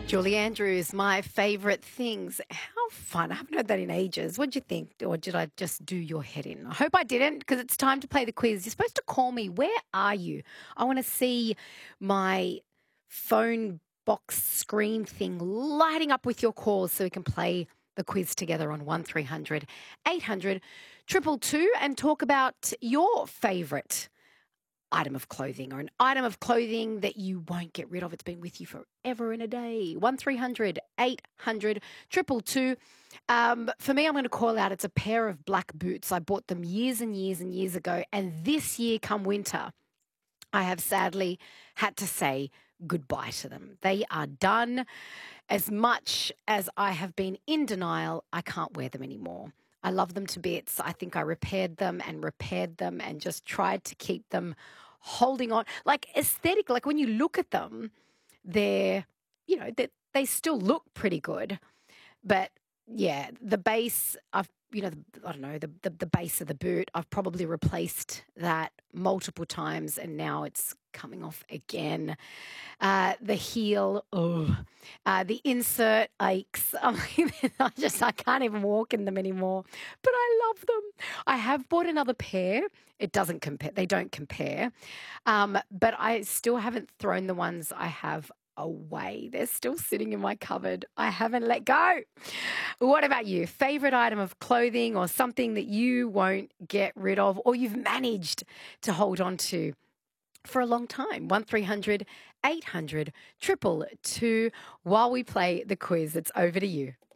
Julie Andrews, my favourite things. How fun. I haven't heard that in ages. What did you think? Or did I just do your head in? I hope I didn't, because it's time to play the quiz. You're supposed to call me. Where are you? I want to see my phone box screen thing lighting up with your calls so we can play the quiz together on 1300 800 222 and talk about your favourite item of clothing or an item of clothing that you won't get rid of. It's been with you forever and a day. 1300 800 222. For me, I'm going to call out, it's a pair of black boots. I bought them years and years and years ago. And this year, come winter, I have sadly had to say goodbye to them. They are done. As much as I have been in denial, I can't wear them anymore. I love them to bits. I think I repaired them and just tried to keep them holding on. Like aesthetic, like when you look at them, they're, they still look pretty good. But yeah, the base, I don't know, the base of the boot, I've probably replaced that multiple times and now it's coming off again. The heel, the insert aches. I mean, I can't even walk in them anymore, but I love them. I have bought another pair. It doesn't compare. They don't compare. But I still haven't thrown the ones I have away. They're still sitting in my cupboard. I haven't let go. What about you? Favorite item of clothing or something that you won't get rid of or you've managed to hold on to for a long time? 1300 800 222. While we play the quiz, it's over to you.